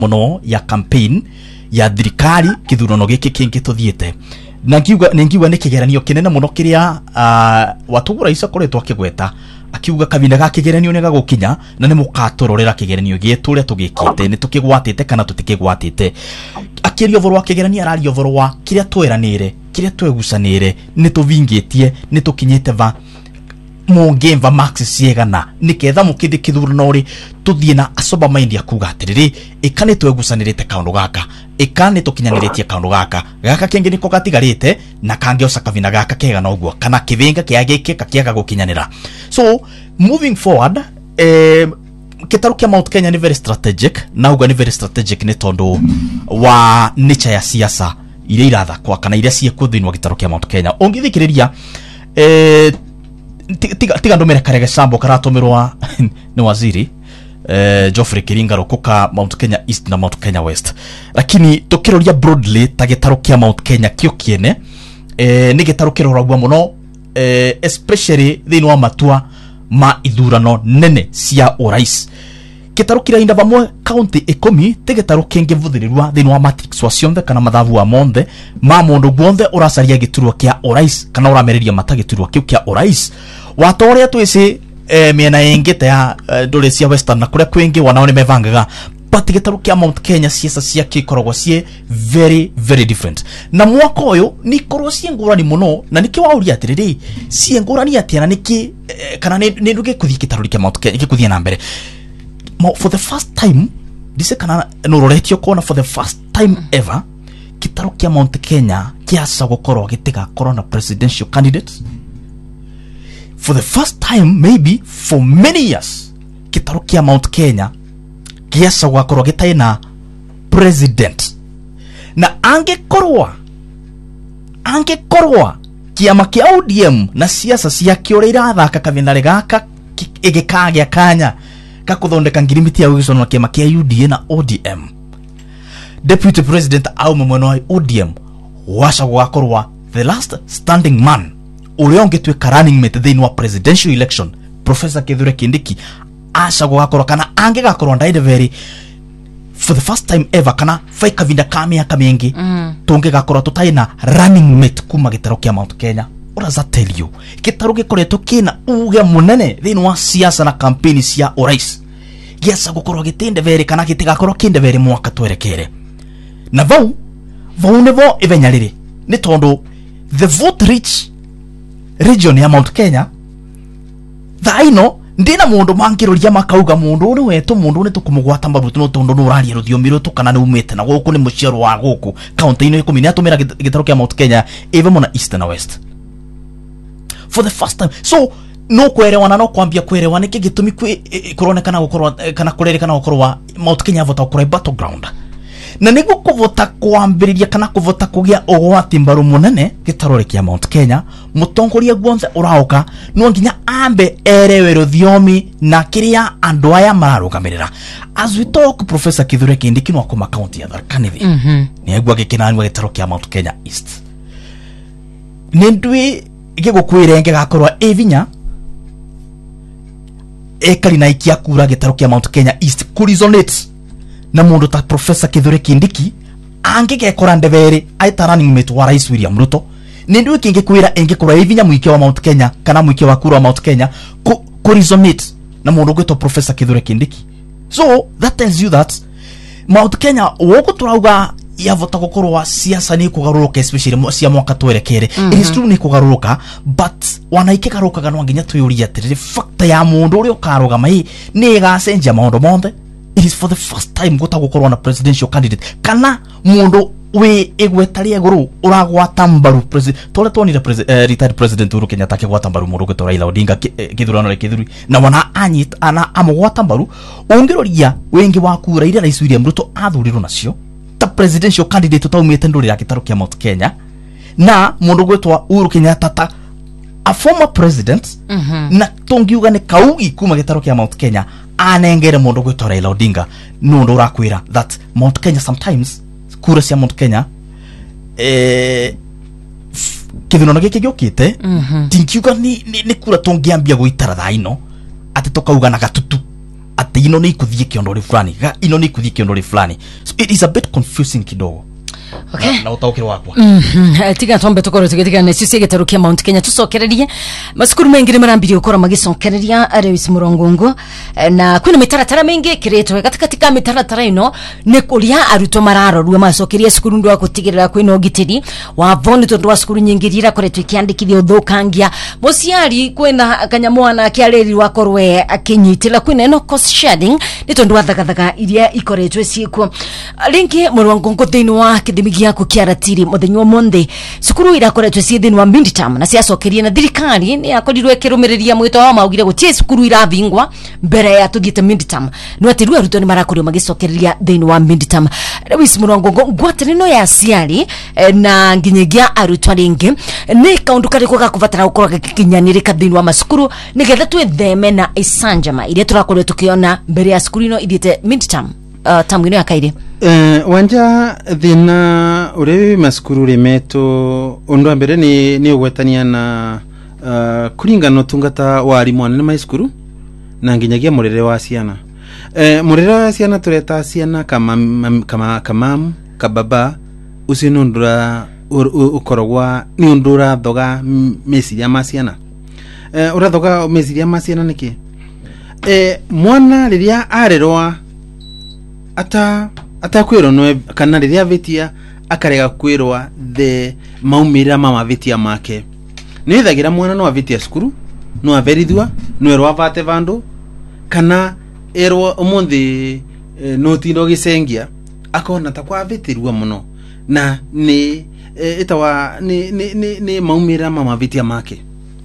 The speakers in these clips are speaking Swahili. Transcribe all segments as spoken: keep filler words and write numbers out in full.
muno ya campaign ya thirikari kithurano giki kingi tuthiete na ngiuga ningiuga ni kigeranio kinene muno kiria uh, watugura isa koretwo akigweta akiuga kabinda ga kigeranio nega gukinya na ni mukatororera kigeranio gitu ria tugikite ni tukigwatite kana tutikigwatite akirio voro wa kigeranio arario voro wa kiria tweranire kiria twegucanire ni tuvingitie ni tukinyite va mungemva max siegana niketha mukithi kithurano ri tuthie na asoba mind ya kuga atiriri ikane twegucanirite kaundu gaka ikane tukinyaniritie kaundu gaka gaka kengi niko gatigarite na kange osakavina gaka kega no guo kana kivinga kiagike kakiaga gukinyanira. So moving forward eh kitaru kia Mount Kenya ni very strategic na uga ni very strategic ni tondu wa nature ya siasa ile iratha kwa kana ile cie kuthini kitaru kia Mount Kenya ongithikiriria eh tiga tiga ndomere karege sambo karatomerwa ni waziri eh Geoffrey Kiringa rokoka Mount Kenya East na Mount Kenya West, lakini tukiroria broadly ta gitaro kia Mount Kenya kio kiene eh ni gitaro kiroragwa muno eh especially thini wa matua ma ithurano nene cia urais. Gitaro kira inda vamwe county ikumi te gitaro kingi vuthirirwa thini wa matrix wa cionthe kana mathavu wa monthe ma mundu gwothe uracaria giturwa kia urais kana uramereria mata giturwa kiu kia urais watoria twisi eh, miena yengite ya uh, ndore cia western na kuria kwingi wanao ni mevangaga but gitaro kia Mount Kenya siasa cia kikorogwa cie very very different na mwaka uyu ni korwo cie ngurani muno na niki wauria atiriri cie ngurani atia na niki eh, kana ni nduge kuthii gitaro kia Mount Kenya gikuthia na mbere for the first time dise kana nuroretio kona for the first time ever gitaro kia Mount Kenya kiasa gukorwo gitiga corona presidential candidates. For the first time maybe for many years gitaro kia Mount Kenya kiasa gukorwo gitaina president na angekorwa angekorwa kiama kia O D M na siasa cia kiore irathaka kavinare gaka igikagya kanya kakuthondeka ngirimiti ya ugicono kiama kia U D A na O D M deputy president au mumweno wa O D M washa gukorwa the last standing man uliongetwe running mate thini wa presidential election Professor Kithure Kindiki asha gukorwa kana ange gakorwa ndaide very for the first time ever kana faika vinda kamia kamengi mm. tunge gakorwa tutaina running mate kuma gitaro kia Mount Kenya. What does that tell you? Gitaro gikoretwo kina uge munene thini wa siasa na campaign cia urais giasa gukorwa gitinde very kana gitigakorwa kinde very mwaka twerekere na vau vau nevo ivenya riri ni tondu the vote rich region ya Mount Kenya thaino ndina mundu mangiroria makauga mundu uri wetu mundu ni tukumugwata mbarutu no tondu no raria ruthiomi rutu kana ni umete na guku ni muciaro wa guku county ino ikumi ni atumira gitaro kia Mount Kenya even mona east na west for the first time. So no kwerewana no kwambia kwerewana ki gitumi kuronekana gukorwa kana kurerekana gukorwa Mount Kenya vota ukora battleground na nigo kuvota kwambiriria kana kuvota kugia ogwati mbaru munene gitarore kia Mount Kenya mutongoria gwonze uraoka no nginya ambe erewe ruthiomi na kiria andu aya mararugamirira. As we talk, Professor Kithure Kindiki no akoma county ya Tharaka Nithi mm -hmm. ni egwa gikinanwa gitaro kia Mount Kenya East nindwi gigukwirenge gakorwa evinya ekali na ikia kura gitaro kia Mount Kenya East kurizonate na mundu ta Professor Kithure Kindiki angegekora ndevere aita running mate wa Rais William Ruto nindu kinge kwira enge kura evinya muike wa Mount Kenya kana muike wa kura wa Mount Kenya ku, ku resonate na mundu gwito Professor Kithure Kindiki. So that tells you that Mount Kenya woko turauga ya vota gukorwa siasa ni kugaruruka especially cia mwaka twerekere mm -hmm. It is true ni kugaruruka but wanaike garuka ganwa nginya tuyuria atiriri factor ya mundu uri ukaruga mai ni gacenjia maundu monthe. It is for the first time gota gukorwa na presidential candidate kana mundu we egwetaria guru uragwata mbaru president tole toni uh, retired president Uhuru Kenyatta akigwata mbaru mundu gwetwa Raila Odinga kithurano le kithuri na wana anyit ana amugwata mbaru ungiroria wengi wa kura ira Rais William Ruto athurirwo nacio ta presidential candidate utaumite nduri ya gitaro kia Mount Kenya na mundu gwetwa Uhuru Kenyatta ta a former president mm -hmm. na tongiuga ni kaugi kuma gitaro kia Mount Kenya anengere mundu gwetwa Raila Odinga nundu urakwira that Mount Kenya sometimes kura cia Mount Kenya eh kithurano giki giukite mm -hmm. tinkiuga ni, ni, ni kura tongiambia guitara thaino ati tukauga na gatutu ati ati ino ni ikuthie kiondori fulani ga ino ni ikuthie kiondori fulani. So it is a bit confusing kidogo. Okay. Na, na utaukiro wakwa. Mhm. Tiga tombe tukoro tugitika ne sisi getarukia Mount Kenya tusokererie. Masukuru mengi marambiri ukora magisokereria Lewis Murongongo na kwina mitaratara mingi kiretwe katikati ka mitaratara ino ne kuria aruto mararorua masokeria sukuru ndo akutigirira kwina ogitiri wa voni tondu wa sukuru nyingirira koretwe kiandikithio uthukangia muciari kwina kanyamwana kiareri wakorwe akinyitira kwina no cost sharing ni tondu wa thagathaka iria ikoretwe ciiko linki Murongongo thini wa kithimi giako kiaratiri muthenya monde sukuru irakoretwe cie thini wa midterm na ciacokeria na thirikari ni yakorirwe kirumiriria mwito wa maugire gutie sukuru iravingwa mbere ya tugite midterm no atiru aruto ni marakorio magicokereria thini wa midterm. Lewis Murongongo ngwatire no ya ciari na nginyagia aruto ringi ni kaundu kariko gakuvatara gukora gikinyanirika thini wa masukuru nigetha twitheme na isanjama iria turakorio tukiona mbere ya sukuru ino ithite midterm uh, tamwino ya kaire. Eh wanja thina ure masukuru remeto ondo mbere ni ni ugwetania na uh, kuringana tungata wa arimu anene maisukuru na nginyagia murere wa ciana. Eh murere wa ciana tureta ciana kama kama kama kababa usinundura ukorogwa ni undura thoga mesiria ma ciana. Eh urathoga mesiria ma ciana niki eh mwana riria arerwa ata atakwiro no kana riria vetia akarega kwirwa the maumira mama vetia make ni thagira mwana no avetia skuru no averithwa no erwa vate vandu kana erwa omonthi e, no tindo gicengia akona ta kwa vetirwa muno na ni e, itawa ni ni ni, ni maumira mama vetia make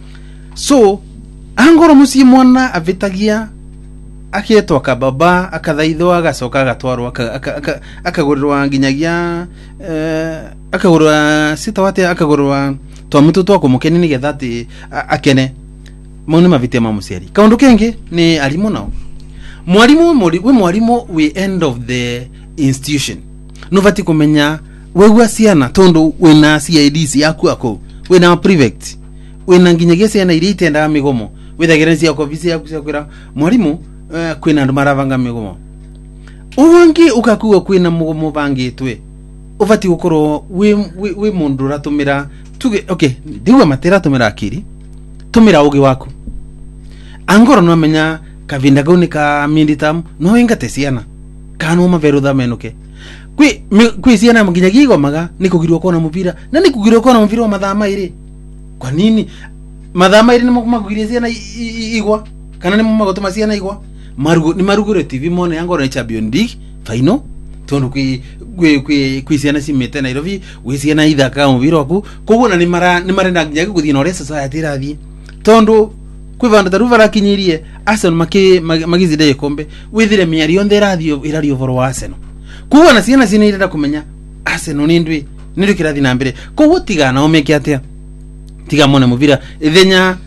so angoro musi mwana avetagia akietwa kababa akathaithwa agacoka agatwarwa akagurirwa nginyagia eh akagurirwa sitawate akagurirwa twamutu twa kumukeni nigetha ati akene maune mavitia mamuciari. Kaundu kengi ni alimu nao mwalimu we mwalimu we end of the institution no vati kumenya wewe ciana tondu wina C I D C yaku ako wina private wina nginyagia ciana iria itendaga migomo withagirensia ko visi yaku cia kwira mwalimu Uh, kwina andu maravanga migomo uwangi ukakuwa kwina mugomo bangitwe uvati gukorwo we we, we mundu ratumira tuge okay ndiwe matera tumira akiri tumira ugi waku angoro no menya kavinda goni ka midterm no ingate ciana kanu maverutha menuke kwi kwi ciana mginyagigo maga nikugirwo kona mupira na nikugirwo kona mupira wa mathama iri kwa nini mathama iri ni makugiria ciana igwa kana ni magotuma ciana igwa marugo ni marugure T V mone yango na Champions League final tondu kwi kwi kwi ciana cimete Nairobi wi ciana ithaka mubira waku kuguna ni mara ni marenda nginya guthie no resa society rathie tondu kwi vandu taruva rakinyirie Arsenal maki magizide kombe withire miario nderathio irario voro wa Arsenal kuguna ciana cina irenda kumenya Arsenal ni ndwi ni rikirathi na mbere kugu tigana omeke atia tiga mone mubira ithenya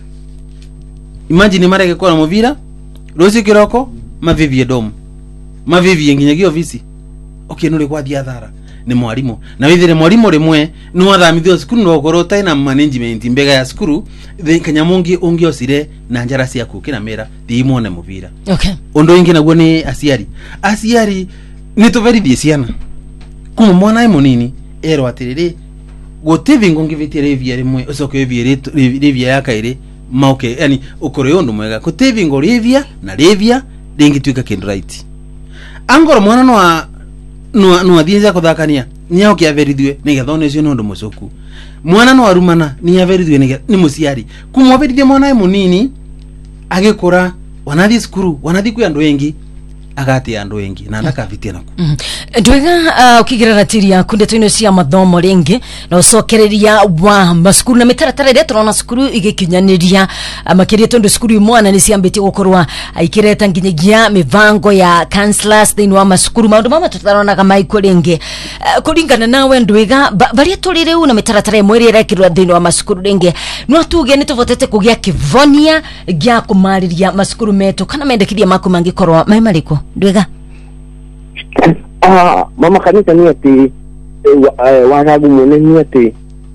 imagine marege kwa muvira rosi kiroko mavivie dom mavivie nginyagio visi okay nuri kwa diathara ni mwalimu na withire mwalimu rimwe no athamithio skuru no gorota na management mbega ya skuru the kanyamungi ungi osire na njara cia kukira mera thiimone muvira okay ondo ingi naguo ni asiari asiari ni tuverithie ciana kuma mwana ai munini ero atiriri gotevi ngongivite revia rimwe ucoke revia ya kairi mauke yani ukore undu mwega kutevi ngo revia na revia ringi twika kindu right angoro mwana no no no athienja kuthakania nyao kia verithwe nigetha cio nundu mucoku mwana no arumana ni averithwe nigetha ni muciari kumwaverithia mwana ai munini agikura wanathi skuru wanathi kwa andu wengi agati andu wengi na ndakavitia naku ndwega ukigirana tiri ya kunde twino cia mathomo ringi na ucokereria wa masukuru na mitaratara ire turona sukuru igikinyaniria makiria tondu sukuru mwana ni ciambitie gukorwa aikireta nginyagia mivango ya counselors thini wa masukuru maundu mama tutarona kama iko ringi kuringana nawe ndwega bari turire una mitaratara imwe ire irekirwa thini wa masukuru ringi no tuge ni tuvotete kugia kivonia gia kumariria masukuru metu kana mendekithia maku mangikorwa mai mariko ndwega ah mama kanisa ni ati wanagu mwene ni ati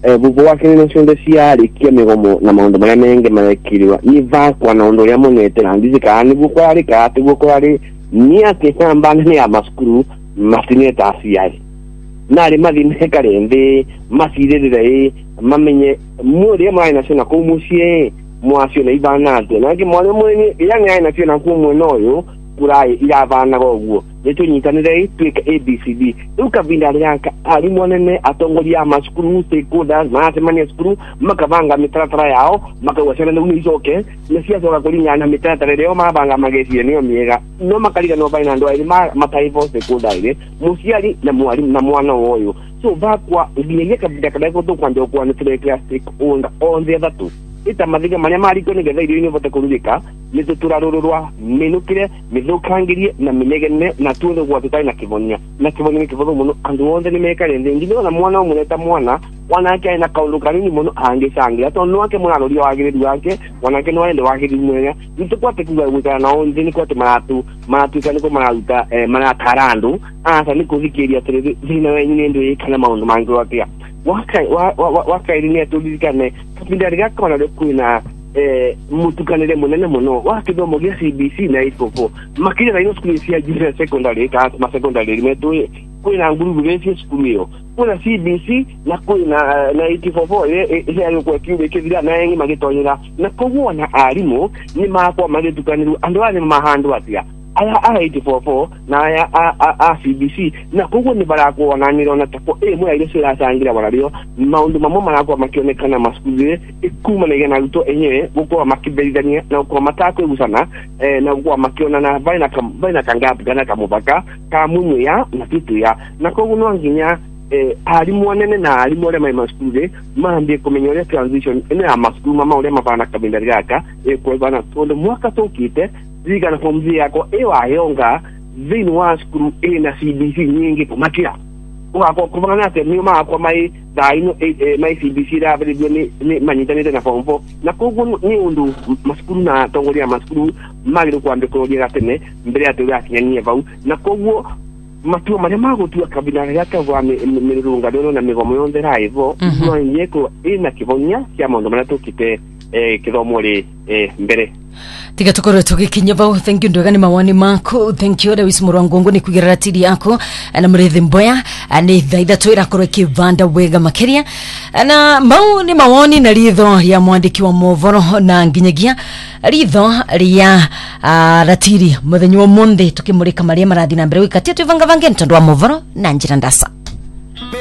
eh bubu wake no cionde ciari kia migomo na maundu maria menge marekiriwa ni vakwa na undu ria monete na ndizi kana buko ari ka ati buko ari ni ati samba ni ya maskuru masineta asiai nari mathine karende masirire mamenye muri mai na sina ko mucie mwasio na ibana ate na ki mwale mwene yani ai na sina ko mwenoyo kurai ira bana goguo neto nyitanire twika A B C D uka bindari yanka ari monene atongoria maskuru stakeholders maase mani skuru makabanga mitaratara yao makawasana na unizoke nesia soka kulinya na mitaratara leo mabanga magesi niyo miega no makaliga no baina ndo ali mataivo stakeholders ile musiali na mwalimu na mwana woyo so bakwa ibiyeye kabida kadako to kwanje kwa ne stakeholder on the other two ita mathiga maria mariko ni getha irio ni bote kururika ni tuturarurwa minukire mithukangirie na minegene na tuwe gwa tutai na kibonia na kibonia ni kibodo muno andu wonde ni meka rende ngino na mwana umuleta mwana wanake na kaundu kanini muno angicangira to no ake mwana rori wagiriru wake wanake no ende wagiriru mwega nitukwate kuga gwikara na onde ni kwate maratu maratu kana ko mararuta eh, maratarandu asa ni kuthikiria tere thina wenyu ni ndu ikana maundu mangi wakia waka waka ili ni atulizikane kapindari gako na kwina eh mutukanire munene muno wakithomo gia C B C na eight four four makira ino skuli cia junior secondary ka ma secondary meto kwina nguru bwese skuli yo kuna C B C na kwina na eight four four ile ile kwa kiube kivira na yengi magitonyera na kuona arimo ni makwa magitukaniro ando ane mahandu atia aya a eight four four na aya a C B C na kugo ni barako wananiro na tako e mwe ile sira sangira barario maundu mamo marako makionekana maskule ikuma na gena ruto enyewe guko makibelidania na uko matako egusana eh na uko makiona na baina kam baina kangapi kana kamubaka kamunyu ya na kitu ya na kugo no nginya eh alimu wanene na alimu wale mai maskule maambie kumenyorea transition ene ya maskule mama wale mabana kabindari yaka e kwa bana tondo mwaka tokite ziga na pomzi yako ewa yonga vinu wa skuru e na C B C nyingi kumatia wako kumana te mima kwa mai daino e mai C B C da vile ni ni manyitane na pompo na kugu ni undu maskuru na tongoria maskuru magiro kwa ndeko ria tene mbere atu ya kinyanyia bau na kugu matu maria mago tu kabila yake wa mirunga dono na migomo yonde raivo no yeko ina kibonya kia mondo mana tukite eh kidomo ri eh mbere tiga tukoro tugikinya bau. Thank you ndogani mawani mako, thank you Lewis Murangongo ni kugira tiri yako na murithi mboya ani thaitha twira koro kivanda wega makeria na mau ni mawani na ritho ya mwandiki wa movoro na nginyagia ritho ria uh, ratiri muthenyo monde tukimurika maria marathi na mbere wikatia twivanga vange ntondo wa movoro na njira ndasa.